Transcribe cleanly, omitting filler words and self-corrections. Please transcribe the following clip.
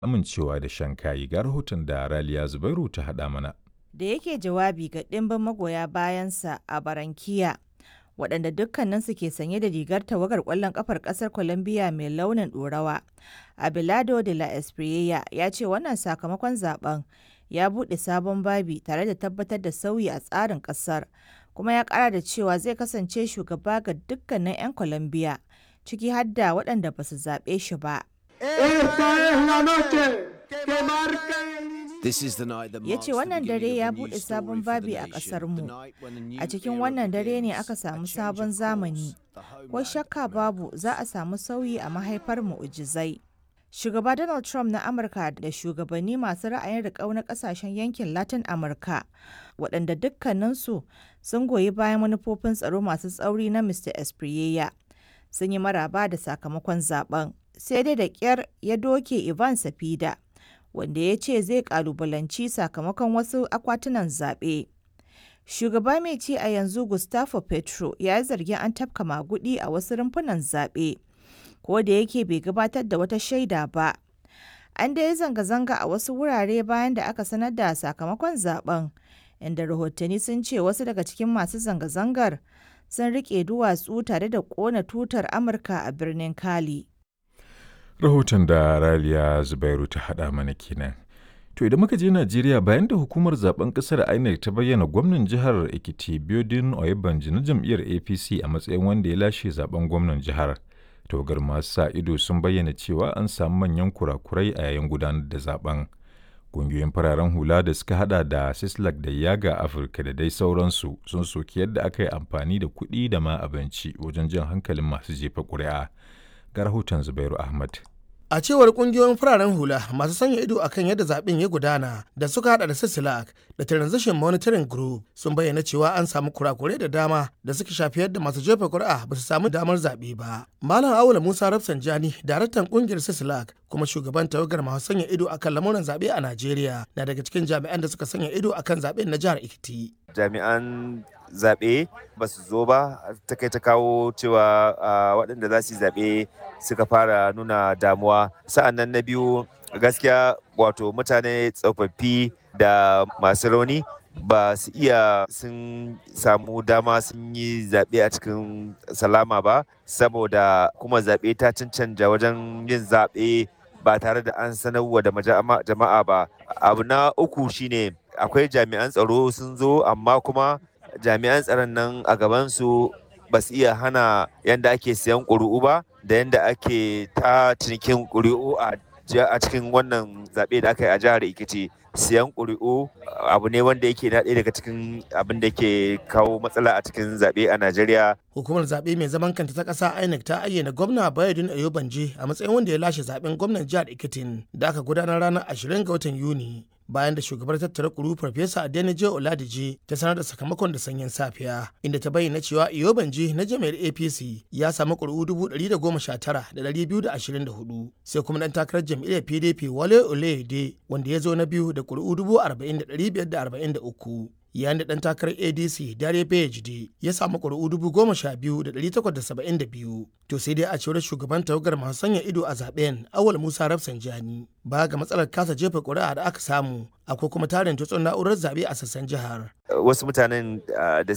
amincewa da shan kayi. Ga rahoton da Raliya Zubairu ta haɗa mana. Da yake jawabi ga ɗimbin magoya bayansa a Barranquilla, waɗanda dukkaninsu ke sanye da rigar tawagar ƙwallon ƙafar ƙasar Colombia mai launin ɗorawa, Abelardo de la Espriella ya ce wannan sakamakon zaben ya buɗe sabon babi tare da tabbatar da sauyi a tsarin ƙasar, kuma ya ƙara da cewa zai kasance shugaba ga dukkanin 'yan Colombia, ciki har da waɗanda ba su zaɓe shi ba. Ya ce wannan dare ya buɗe sabon babi a ƙasarmu. A cikin wannan dare ne aka samu sabon zamani. Ko shakka babu za a samu sauyi a mahaifar mu'ujizai. Shugaba Donald Trump na Amurka da shugabanni masu ra'ayin riƙau na ƙasashen yankin Latin Amurka, waɗanda dukkaninsu sun goyi bayan manufofin tsaro masu tsauri na Mr. Espriella, sun yi maraba da sakamakon zaben. Sai dai da ƙyar ya doke Ivan Cepeda, wanda ya ce zai kalubalanci sakamakon wasu akwatunan zaɓe. Shugaba mai ci a yanzu Gustavo Petro ya yi zargin an tafka magudi a wasu rumfunan zaɓe, ko da yake bai gabatar da wata shaida ba. An dai zanga-zanga a wasu wurare bayan da aka sanar da sakamakon zaben, inda rahotanni sun ce wasu daga cikin masu zanga-zangar sun riƙe duwatsu tare da ƙona tutar Amurka a birnin Cali. Rahoton da Raliya Zubairu ta haɗa mana kenan. To idan muka je Najeriya, bayan da hukumar zaben ƙasar INEC ta bayyana gwamnan jihar Ekiti Biodun Oyebanji na jam'iyyar APC a matsayin wanda ya lashe zaben gwamnan jihar, tawagar masu sa ido sun bayyana cewa an samu manyan kurakurai a yayin gudanar da zaben. Ƙungiyoyin fararen hula da suka hada da Sislak da Yaga Afirka da dai sauransu sun soki yadda aka yi amfani da kuɗi da ma abinci wajen jan hankalin masu jefa ƙuri'a. Ga rahoton Zubairu Ahmad. A cewar kungiyoyin fararen hula masu sanya ido akan yadda zaben ya gudana da suka hada da Sisilak da Transition Monitoring Group sun bayyana cewa an samu kurakurai da dama da suka shafi yadda masu jefa kuri'a ba su samu damar zaɓe ba. Malam Awula Musa Rafsanjani, daraktan kungiyar Sisilak kuma shugaban tawagar masu sanya ido akan lamuran zaɓe a Najeriya, na daga cikin jami'an da suka sanya ido akan zaɓen na jihar Ekiti. Jami'an zaɓe ba su zo ba, ta kai ta kawo cewa waɗanda za su yi zaɓe suka fara nuna damuwa. Sa'an nan na biyu, gaskiya wato mutane tsofaffi da masu rauni ba su iya sun samu dama sun yi zaɓe a cikin salama ba, saboda kuma zaɓe ta cancanja wajen yin zaɓe ba tare da an sanarwa da jama'a ba. Abu na uku shine akwai jami'an tsaro sun zo, amma kuma jami'an tsaron nan a gabansu ba su iya hana yadda ake siyan ƙuri'u ba da yadda ake ta cinikin ƙuri'u a cikin wannan zaɓe da aka yi a jihar Ekiti. Siyan ƙuri'u abu ne wanda yake na ɗaya daga cikin abin da ke kawo matsala a cikin zaɓe a Najeriya. Hukumar zaɓe mai zaman kanta ta ƙasa INEC ta ayyana gwamna Bayodun Oyebanji a matsayin wanda ya lashe zaɓen gwamnan jihar Ekiti da aka gudanar ranar 20 ga watan Yuni, bayan da shugabar tattara ƙuri'u Farfesa Adenije Oladije ta sanar da sakamakon da sanyin safiya, inda ta bayyana cewa Oyebanji na jami'ar APC ya samu ƙuri'u 119,224, sai kuma ɗan takarar jam'iyyar PDP Wale Oluyede wanda ya zo na biyu da ƙuri'u 40,543. yayin da ɗan takarar ADC Dare Bayejide ya samu ƙuri'u 12,872. To sai dai a cewar shugaban tawagar masu sanya ido a zaben Awal Musa Rafsanjani, ba ga matsalar kasa jefa ƙuri'a da aka samu, akwai kuma tarin tutsun na'urar zaɓe a sassan jihar. Wasu mutanen da